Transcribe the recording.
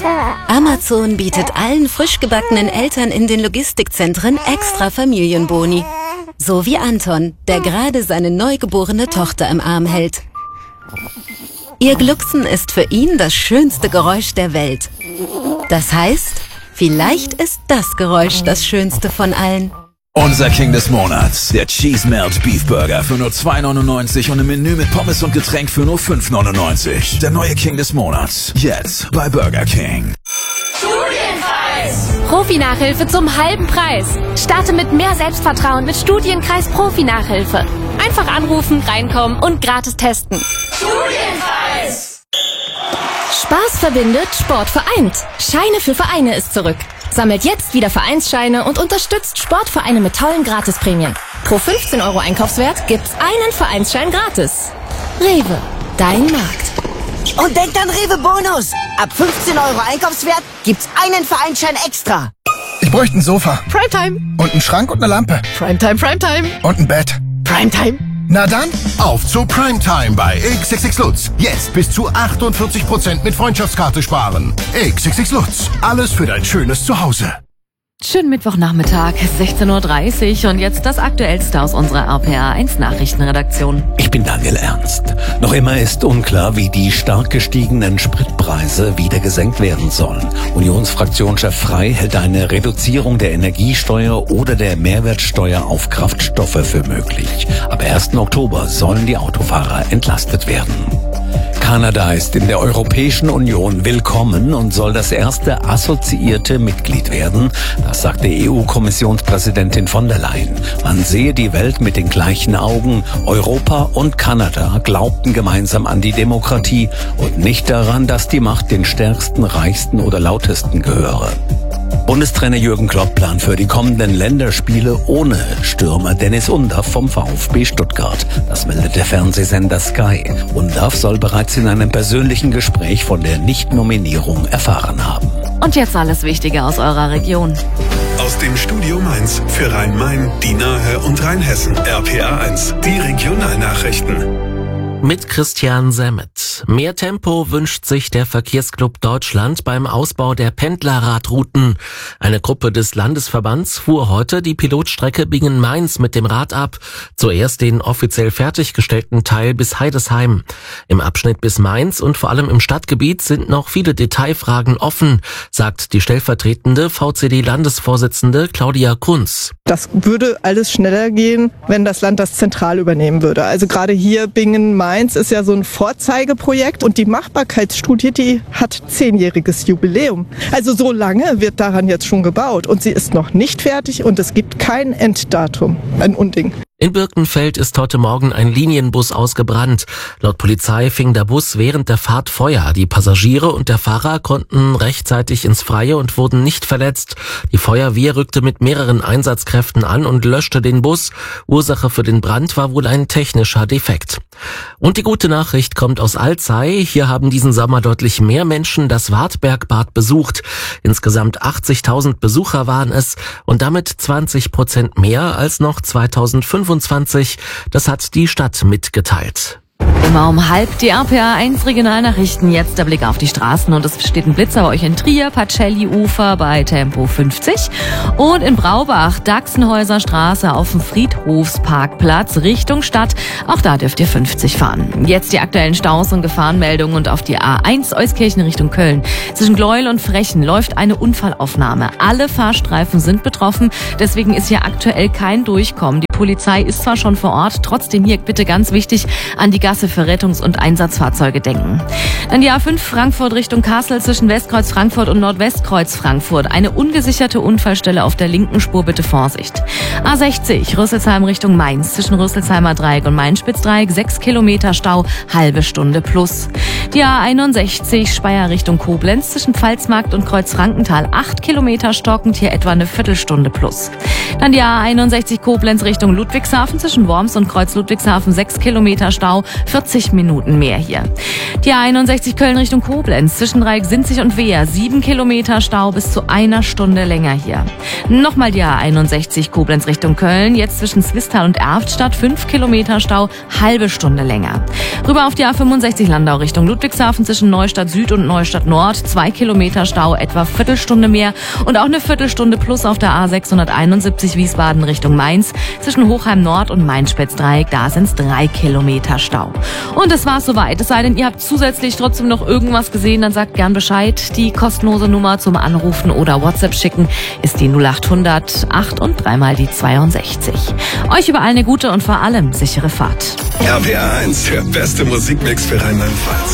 Amazon bietet allen frisch gebackenen Eltern in den Logistikzentren extra Familienboni. So wie Anton, der gerade seine neugeborene Tochter im Arm hält. Ihr Glucksen ist für ihn das schönste Geräusch der Welt. Das heißt, vielleicht ist das Geräusch das schönste von allen. Unser King des Monats, der Cheese Melt Beef Burger für nur 2,99 und im Menü mit Pommes und Getränk für nur 5,99. Der neue King des Monats, jetzt bei Burger King. Studienkreis! Profi-Nachhilfe zum halben Preis. Starte mit mehr Selbstvertrauen mit Studienkreis Profi-Nachhilfe. Einfach anrufen, reinkommen und gratis testen. Studienkreis! Spaß verbindet, Sport vereint. Scheine für Vereine ist zurück. Sammelt jetzt wieder Vereinsscheine und unterstützt Sportvereine mit tollen Gratisprämien. Pro 15 € Einkaufswert gibt's einen Vereinsschein gratis. Rewe, dein Markt. Und denkt an Rewe Bonus. Ab 15 € Einkaufswert gibt's einen Vereinsschein extra. Ich bräuchte ein Sofa. Primetime. Und einen Schrank und eine Lampe. Primetime, Primetime. Und ein Bett. Primetime. Na dann, auf zu Primetime bei XXX Lutz. Jetzt bis zu 48% mit Freundschaftskarte sparen. XXX Lutz. Alles für dein schönes Zuhause. Schönen Mittwochnachmittag, 16:30 Uhr und jetzt das Aktuellste aus unserer RPA1 Nachrichtenredaktion. Ich bin Daniel Ernst. Noch immer ist unklar, wie die stark gestiegenen Spritpreise wieder gesenkt werden sollen. Unionsfraktionschef Frey hält eine Reduzierung der Energiesteuer oder der Mehrwertsteuer auf Kraftstoffe für möglich. Ab 1. Oktober sollen die Autofahrer entlastet werden. Kanada ist in der Europäischen Union willkommen und soll das erste assoziierte Mitglied werden. Das sagte EU-Kommissionspräsidentin von der Leyen. Man sehe die Welt mit den gleichen Augen. Europa und Kanada glaubten gemeinsam an die Demokratie und nicht daran, dass die Macht den Stärksten, Reichsten oder Lautesten gehöre. Bundestrainer Jürgen Klopp plant für die kommenden Länderspiele ohne Stürmer Dennis Undaff vom VfB Stuttgart. Das meldet der Fernsehsender Sky. Undaff soll bereits in einem persönlichen Gespräch von der Nicht-Nominierung erfahren haben. Und jetzt alles Wichtige aus eurer Region. Aus dem Studio Mainz für Rhein-Main, die Nahe und Rheinhessen. RPA1, die Regionalnachrichten. Mit Christian Semmet. Mehr Tempo wünscht sich der Verkehrsclub Deutschland beim Ausbau der Pendlerradrouten. Eine Gruppe des Landesverbands fuhr heute die Pilotstrecke Bingen-Mainz mit dem Rad ab. Zuerst den offiziell fertiggestellten Teil bis Heidesheim. Im Abschnitt bis Mainz und vor allem im Stadtgebiet sind noch viele Detailfragen offen, sagt die stellvertretende VCD-Landesvorsitzende Claudia Kunz. Das würde alles schneller gehen, wenn das Land das zentral übernehmen würde. Also gerade hier Bingen-Mainz ist ja so ein Vorzeigeprojekt und die Machbarkeitsstudie, die hat 10-jähriges Jubiläum. Also so lange wird daran jetzt schon gebaut und sie ist noch nicht fertig und es gibt kein Enddatum. Ein Unding. In Birkenfeld ist heute Morgen ein Linienbus ausgebrannt. Laut Polizei fing der Bus während der Fahrt Feuer. Die Passagiere und der Fahrer konnten rechtzeitig ins Freie und wurden nicht verletzt. Die Feuerwehr rückte mit mehreren Einsatzkräften an und löschte den Bus. Ursache für den Brand war wohl ein technischer Defekt. Und die gute Nachricht kommt aus Alzey. Hier haben diesen Sommer deutlich mehr Menschen das Wartbergbad besucht. Insgesamt 80.000 Besucher waren es und damit 20% mehr als noch 2025. Das hat die Stadt mitgeteilt. Immer um 12:30 die RPA1 Regionalnachrichten. Jetzt der Blick auf die Straßen und es steht ein Blitzer bei euch in Trier, Pacelli-Ufer bei Tempo 50 und in Braubach, Dachsenhäuser Straße auf dem Friedhofsparkplatz Richtung Stadt. Auch da dürft ihr 50 fahren. Jetzt die aktuellen Staus und Gefahrenmeldungen und auf die A1 Euskirchen Richtung Köln. Zwischen Gleuel und Frechen läuft eine Unfallaufnahme. Alle Fahrstreifen sind betroffen, deswegen ist hier aktuell kein Durchkommen. Die Polizei ist zwar schon vor Ort, trotzdem hier bitte ganz wichtig an die Gasse für Rettungs- und Einsatzfahrzeuge denken. Dann die A5 Frankfurt Richtung Kassel zwischen Westkreuz Frankfurt und Nordwestkreuz Frankfurt. Eine ungesicherte Unfallstelle auf der linken Spur, bitte Vorsicht. A60 Rüsselsheim Richtung Mainz zwischen Rüsselsheimer Dreieck und Main-Spitz-Dreieck 6 Kilometer Stau, halbe Stunde plus. Die A61 Speyer Richtung Koblenz zwischen Pfalzmarkt und Kreuz-Frankenthal 8 Kilometer stockend, hier etwa eine Viertelstunde plus. Dann die A61 Koblenz Richtung Ludwigshafen zwischen Worms und Kreuz Ludwigshafen 6 Kilometer Stau, 40 Minuten mehr hier. Die A61 Köln Richtung Koblenz zwischen Dreieck Sinzig und Wehr 7 Kilometer Stau, bis zu einer Stunde länger hier. Nochmal die A61 Koblenz Richtung Köln, jetzt zwischen Zwistal und Erftstadt 5 Kilometer Stau, halbe Stunde länger. Rüber auf die A65 Landau Richtung Ludwigshafen Ludwigshafen zwischen Neustadt Süd und Neustadt Nord 2 Kilometer Stau, etwa Viertelstunde mehr und auch eine Viertelstunde plus auf der A671 Wiesbaden Richtung Mainz zwischen Hochheim Nord und Main-Spetz-Dreieck, da sind es 3 Kilometer Stau. Und das war's soweit. Es sei denn, ihr habt zusätzlich trotzdem noch irgendwas gesehen, dann sagt gern Bescheid. Die kostenlose Nummer zum Anrufen oder WhatsApp schicken ist die 0800 8 und 3 mal die 62. Euch überall eine gute und vor allem sichere Fahrt. RPA 1, der beste Musikmix für Rheinland-Pfalz.